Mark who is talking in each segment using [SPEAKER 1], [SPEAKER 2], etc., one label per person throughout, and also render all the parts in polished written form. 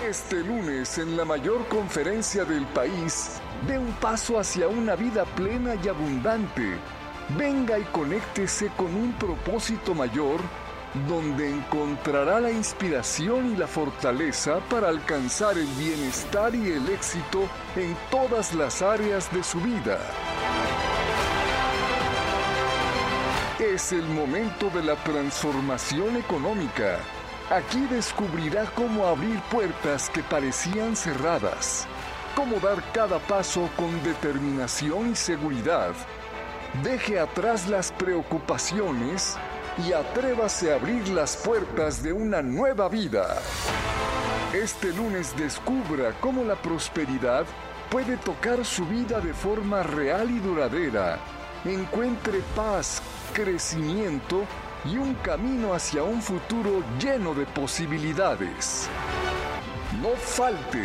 [SPEAKER 1] Este lunes, en la mayor conferencia del país, dé un paso hacia una vida plena y abundante. Venga y conéctese con un propósito mayor, donde encontrará la inspiración y la fortaleza para alcanzar el bienestar y el éxito en todas las áreas de su vida. Es el momento de la transformación económica. Aquí descubrirá cómo abrir puertas que parecían cerradas, cómo dar cada paso con determinación y seguridad. Deje atrás las preocupaciones y atrévase a abrir las puertas de una nueva vida. Este lunes descubra cómo la prosperidad puede tocar su vida de forma real y duradera. Encuentre paz, crecimiento y un camino hacia un futuro lleno de posibilidades. No falte.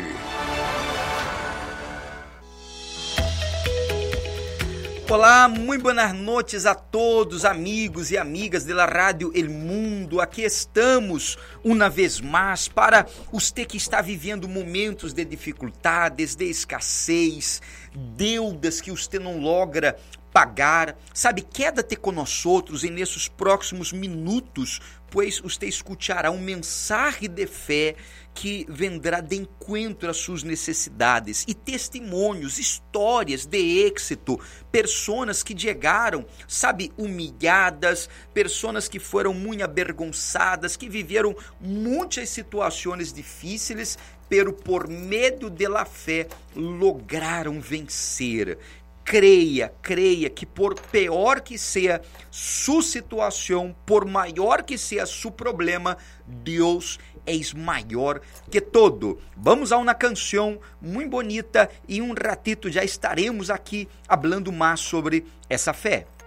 [SPEAKER 2] Olá, muito boas noites a todos, amigos e amigas da Rádio El Mundo. Aqui estamos, uma vez mais, para você que está vivendo momentos de dificuldades, de escassez, deudas que você não logra pagar. Sabe, quédate com nós outros nesses próximos minutos, pois você escutará mensagem de fé que vendrá de encontro às suas necessidades e testemunhos, histórias de êxito, pessoas que chegaram, sabe, humilhadas, pessoas que foram muito avergonçadas, que viveram muitas situações difíceis, pero por meio da fé lograram vencer. Creia que por pior que seja sua situação, por maior que seja seu problema, Deus é maior que todo. Vamos a uma canção muito bonita e um ratito já estaremos aqui falando mais sobre essa fé.